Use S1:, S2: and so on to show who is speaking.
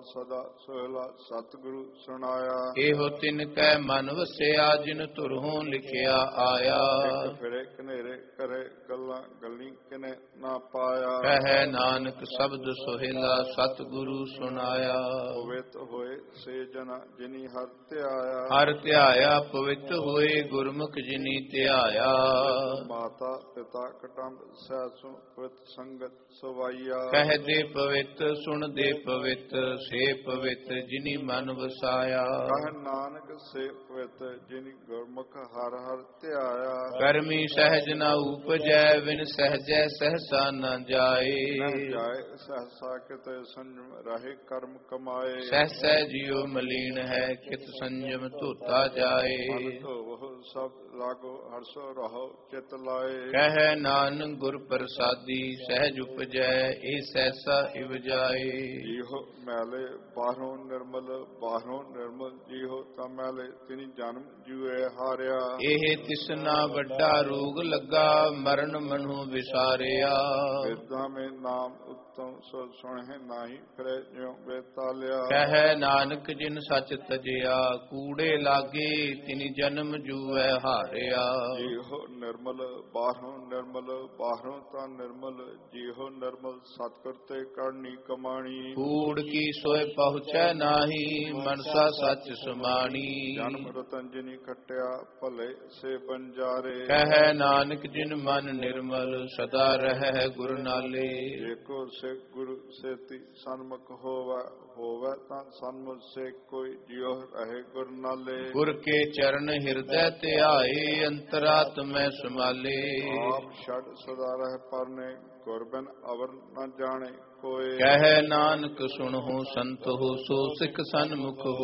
S1: ਸਦਾ ਸੋਹਿਲਾ ਸਤਿਗੁਰੂ ਸੁਣਾਇਆ।
S2: ਇਹੋ ਤਿਨ ਕੈ ਮਨ ਵਸਿਆ ਜਿਨ ਧੁਰੋਂ ਲਿਖਿਆ ਆਇਆ।
S1: ਇੱਕ ਫਿਰੇ ਕਨੇਰੇ ਕਰੇ ਗੱਲਾਂ ਗਲੀ ਕਿਨੇ ਨਾ ਪਾਇਆ।
S2: ਕਹੈ ਨਾਨਕ ਸ਼ਬਦ ਸੋਹਿਲਾ ਸਤਿਗੁਰੂ ਸੁਣਾਇਆ।
S1: ਪਵਿੱਤ ਹੋਏ ਸੇ ਜਨ ਜਿਨੀ ਹਰਿ ਧਿਆਇਆ।
S2: ਹਰਿ ਧਿਆਇਆ ਪਵਿੱਤ ਹੋਏ ਗੁਰਮੁਖ ਜਿਨੀ ਧਿਆਇਆ।
S1: ਮਾਤਾ ਪਿਤਾ ਕਟੰਬ ਸਹਿਸੁ ਪਵਿੱਤ ਸੰਗਤ ਸਵਾਈਆ।
S2: ਕਹਿ ਦੇ ਪਵਿੱਤ ਸੁਣ ਦੇ ਪਵਿੱਤ ਸੇ ਪਵਿੱਤ ਜਿਨੀ ਮਨ ਵਸਾਇਆ।
S1: ਕਹਿ ਨਾਨਕ ਸੇ ਪਵਿੱਤ ਜਿਨੀ ਗੁਰਮੁਖ ਹਰਿ ਹਰਿ ਧਿਆਇਆ।
S2: ਕਰਮੀ ਸਹਿਜ ਨ ਉਪਜੈ ਵਿਨ ਸਹਜੈ ਸਹਸਾ ਨ ਜਾਏ।
S1: ਨਹਿ ਜਾਏ ਸਹਸਾ ਕਿਤੇ ਸੰਜਮ ਰਹੇ ਕਰਮ ਕਮਾਏ।
S2: ਸਹਸੈ ਜਿਉ ਮਲੀਨ ਹੈ ਕਿਤ ਸੰਜਮ ਧੋਤਾ ਜਾਏ।
S1: ਮਨ ਧੋਵਹੁ ਸਭ ਲਾਗੋ ਹਰਸੋ ਰਹੋ ਚਿਤ ਲਾਏ।
S2: ਕਹਿ ਨਾਨਕ ਗੁਰ ਪ੍ਰਸਾਦੀ ਸਹਿਜ ਉਪਜੈ ਇਹ ਸਹਸਾ ਇਵ ਜਾਏ।
S1: ਜੀਹੋ ਮੈਲੇ ਬਾਹਰੋਂ ਨਿਰਮਲ ਬਾਹਰੋਂ ਨਿਰਮਲ ਜੀਹੋ ਤਾਂ ਮੈਲੇ ਤਿਨੀ ਜਨਮ ਜੂਏ ਹਾਰਿਆ।
S2: ਇਹ ਤਿਸਨਾ ਵੱਡਾ ਰੋਗ ਲੱਗਾ ਮਰਨ ਮਨੁ ਵਿਸਾਰਿਆ।
S1: ਵੇਦਾਂ ਮੇਂ ਨਾਮ ਉਤਮ ਸੋ ਸੁਣਹਿ ਨਾਹੀ ਫਿਰੇ ਜਿਉ ਬੇਤਾਲਿਆ।
S2: ਕਹਿ ਨਾਨਕ ਜਿਨ ਸਚ ਤਜਿਆ ਕੂੜੇ ਲਾਗੇ ਤਿਨੀ ਜਨਮ ਜੂਐ ਹਾਰਿਆ।
S1: ਜੀਹੋ ਨਿਰਮਲ ਬਾਹਰੋਂ ਨਿਰਮਲ ਬਾਹਰੋਂ ਤਾਂ ਨਿਰਮਲ ਜੀਹੋ ਨਿਰਮਲ ਸਤਿਗੁਰ ਤੇ ਕਰਨੀ ਕਮਾਣੀ।
S2: ਕੂੜ ਕੀ ਸੋਇ ਪਹੁੰਚੈ ਨਾਹੀ ਮਨਸਾ ਸਚ ਸਮਾਣੀ।
S1: ਜਨਮ ਰਤਨ ਜਿਨੀ ਖਟਿਆ ਭਲੇ ਸੇ ਬੰਜਾਰੇ।
S2: ਕਹਿ ਨਾਨਕ ਜਿਨ ਮਨ ਨਿਰਮਲ ਸਦਾ ਰਹਿ ਗੁਰ ਨਾਲੇ।
S1: ਏਕੋ ਸਿੱਖ ਗੁਰੂ ਸੇਤੀ ਸਨਮੁਖ ਹੋਵੈ ਤਾਂ ਸਨਮੁਖ ਸੇ ਕੋਈ ਜਿਉ ਰਹੇ ਗੁਰ ਨਾਲੇ। ਗੁਰ
S2: ਕੇ ਚਰਨ ਹਿਰਦੈ ਧਿਆਏ ਅੰਤਰਾਤਮੈ ਸਮਾਲੇ।
S1: ਆਪ ਛੱਡ ਸਦਾ ਰਹਿ ਪਰਨੇ ਗੁਰ ਬਿਨ ਅਵਰ ਨ ਜਾਣੇ ਕੋਏ।
S2: ਕਹਿ ਨਾਨਕ ਸੁਣਹੁ ਸੰਤਹੁ ਸੋ ਸਿੱਖ ਸਨਮੁਖ